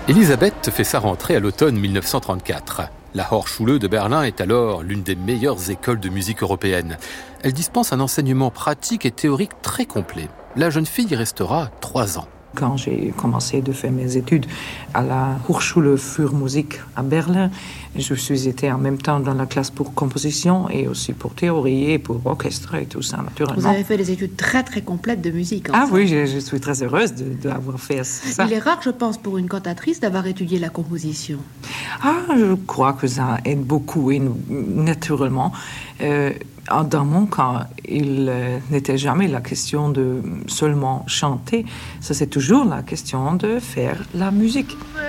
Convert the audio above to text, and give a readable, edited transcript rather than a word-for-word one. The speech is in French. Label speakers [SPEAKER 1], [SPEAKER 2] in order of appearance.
[SPEAKER 1] Elisabeth fait sa rentrée à l'automne 1934. La Hochschule de Berlin est alors l'une des meilleures écoles de musique européennes. Elle dispense un enseignement pratique et théorique très complet. La jeune fille y restera 3 ans.
[SPEAKER 2] Quand j'ai commencé de faire mes études à la Hochschule für Musik à Berlin, je suis été en même temps dans la classe pour composition et aussi pour théorie et pour orchestre et tout ça, naturellement.
[SPEAKER 3] Vous avez fait des études très très complètes de musique.
[SPEAKER 2] Ah oui, je suis très heureuse d'avoir fait ça.
[SPEAKER 3] Il est rare, je pense, pour une cantatrice d'avoir étudié la composition.
[SPEAKER 2] Je crois que ça aide beaucoup et naturellement. Dans mon cas, il n'était jamais la question de seulement chanter. Ça, c'est toujours la question de faire la musique.